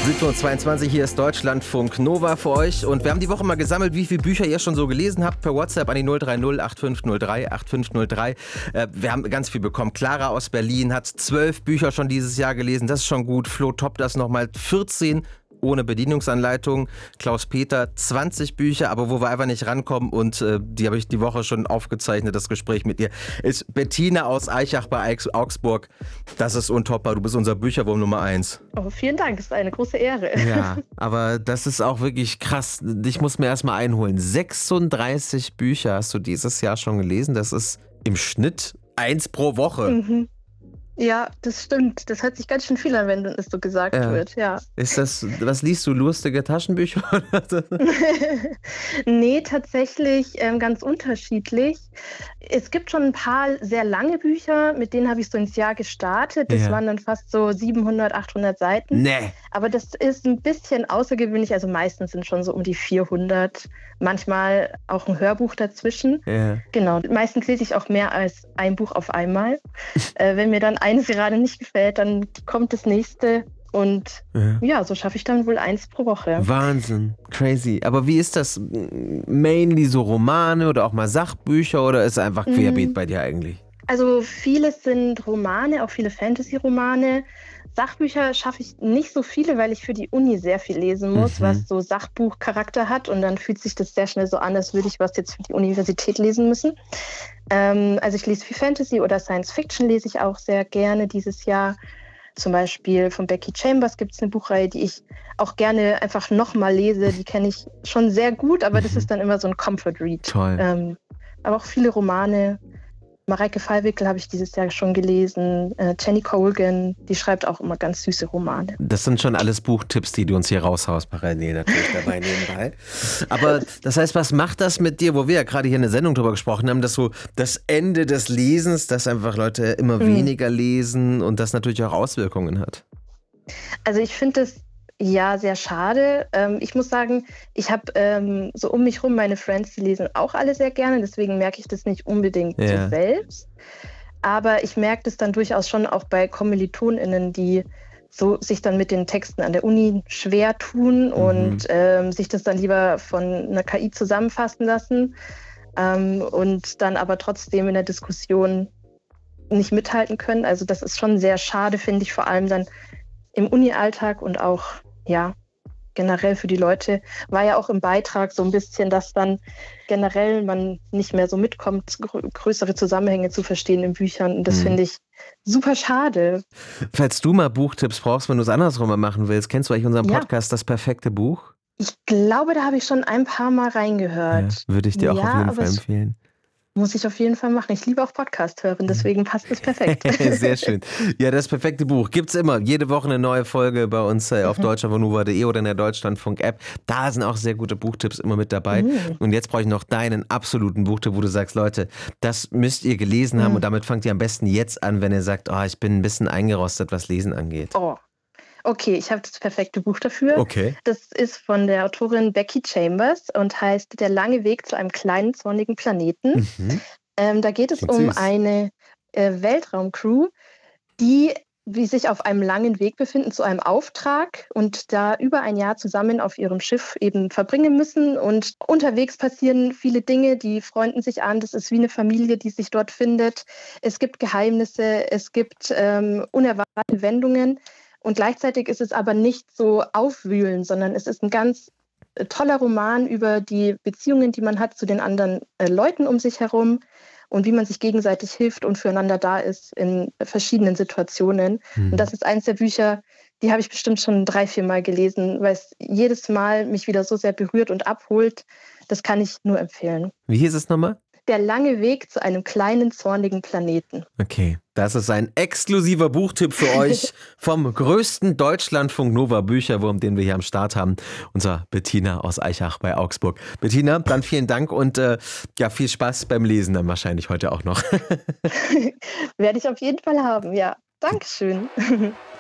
7:22 hier ist Deutschlandfunk Nova für euch und wir haben die Woche mal gesammelt, wie viele Bücher ihr schon so gelesen habt, per WhatsApp an die 030 8503 8503. Wir haben ganz viel bekommen. Clara aus Berlin hat 12 Bücher schon dieses Jahr gelesen, das ist schon gut. Flo toppt das nochmal, 14 ohne Bedienungsanleitung. Klaus-Peter, 20 Bücher, aber wo wir einfach nicht rankommen und die habe ich die Woche schon aufgezeichnet, das Gespräch mit ihr, ist Bettina aus Aichach bei Augsburg. Das ist untoppbar, du bist unser Bücherwurm Nummer 1. Oh, vielen Dank, das ist eine große Ehre. Ja, aber das ist auch wirklich krass. Ich muss mir erstmal einholen. 36 Bücher hast du dieses Jahr schon gelesen, das ist im Schnitt 1 pro Woche. Mhm. Ja, das stimmt. Das hört sich ganz schön viel an, wenn es so gesagt wird, ja. Ist das, was liest du, lustige Taschenbücher? Nee, tatsächlich ganz unterschiedlich. Es gibt schon ein paar sehr lange Bücher, mit denen habe ich so ins Jahr gestartet. Das waren dann fast so 700, 800 Seiten. Nee. Aber das ist ein bisschen außergewöhnlich. Also meistens sind schon so um die 400. Manchmal auch ein Hörbuch dazwischen. Ja. Genau. Meistens lese ich auch mehr als ein Buch auf einmal. Wenn mir dann eines gerade nicht gefällt, dann kommt das nächste. Und ja, so schaffe ich dann wohl 1 pro Woche. Wahnsinn, crazy. Aber wie ist das? Mainly so Romane oder auch mal Sachbücher oder ist es einfach querbeet bei dir eigentlich? Also vieles sind Romane, auch viele Fantasy-Romane. Sachbücher schaffe ich nicht so viele, weil ich für die Uni sehr viel lesen muss, was so Sachbuchcharakter hat. Und dann fühlt sich das sehr schnell so an, als würde ich was jetzt für die Universität lesen müssen. Also ich lese viel Fantasy oder Science Fiction lese ich auch sehr gerne dieses Jahr. Zum Beispiel von Becky Chambers gibt es eine Buchreihe, die ich auch gerne einfach nochmal lese. Die kenne ich schon sehr gut, aber das ist dann immer so ein Comfort-Read. Toll. Aber auch viele Romane. Mareike Fallwickel habe ich dieses Jahr schon gelesen. Jenny Colgan, die schreibt auch immer ganz süße Romane. Das sind schon alles Buchtipps, die du uns hier raushaust, parallel natürlich dabei nebenbei. Aber das heißt, was macht das mit dir, wo wir ja gerade hier in der Sendung drüber gesprochen haben, dass so das Ende des Lesens, dass einfach Leute immer weniger lesen und das natürlich auch Auswirkungen hat? Also ich finde das sehr schade. Ich muss sagen, ich habe so um mich rum meine Friends, die lesen auch alle sehr gerne, deswegen merke ich das nicht unbedingt so selbst. Aber ich merke das dann durchaus schon auch bei KommilitonInnen, die so sich dann mit den Texten an der Uni schwer tun und sich das dann lieber von einer KI zusammenfassen lassen und dann aber trotzdem in der Diskussion nicht mithalten können. Also das ist schon sehr schade, finde ich, vor allem dann im Uni-Alltag und auch generell für die Leute, war ja auch im Beitrag so ein bisschen, dass dann generell man nicht mehr so mitkommt, größere Zusammenhänge zu verstehen in Büchern. Und das finde ich super schade. Falls du mal Buchtipps brauchst, wenn du es andersrum mal machen willst, kennst du eigentlich unseren Podcast Das perfekte Buch? Ich glaube, da habe ich schon ein paar Mal reingehört. Ja, würde ich dir auch auf jeden Fall empfehlen. Muss ich auf jeden Fall machen. Ich liebe auch Podcast hören, deswegen passt es perfekt. Sehr schön. Ja, das perfekte Buch gibt's immer. Jede Woche eine neue Folge bei uns auf deutschlandfunknova.de oder in der Deutschlandfunk-App. Da sind auch sehr gute Buchtipps immer mit dabei. Und jetzt brauche ich noch deinen absoluten Buchtipp, wo du sagst, Leute, das müsst ihr gelesen haben und damit fangt ihr am besten jetzt an, wenn ihr sagt, ich bin ein bisschen eingerostet, was Lesen angeht. Okay, ich habe das perfekte Buch dafür. Okay. Das ist von der Autorin Becky Chambers und heißt Der lange Weg zu einem kleinen, zornigen Planeten. Da geht es um eine Weltraumcrew, die sich auf einem langen Weg befinden zu einem Auftrag und da über ein Jahr zusammen auf ihrem Schiff eben verbringen müssen. Und unterwegs passieren viele Dinge, die freunden sich an. Das ist wie eine Familie, die sich dort findet. Es gibt Geheimnisse, es gibt unerwartete Wendungen. Und gleichzeitig ist es aber nicht so aufwühlend, sondern es ist ein ganz toller Roman über die Beziehungen, die man hat zu den anderen Leuten um sich herum und wie man sich gegenseitig hilft und füreinander da ist in verschiedenen Situationen. Und das ist eines der Bücher, die habe ich bestimmt schon 3-4 Mal gelesen, weil es jedes Mal mich wieder so sehr berührt und abholt. Das kann ich nur empfehlen. Wie hieß es nochmal? Der lange Weg zu einem kleinen, zornigen Planeten. Okay, das ist ein exklusiver Buchtipp für euch vom größten Deutschlandfunk-Nova-Bücherwurm, den wir hier am Start haben. Unser Bettina aus Aichach bei Augsburg. Bettina, dann vielen Dank und viel Spaß beim Lesen dann wahrscheinlich heute auch noch. Werde ich auf jeden Fall haben, ja. Dankeschön.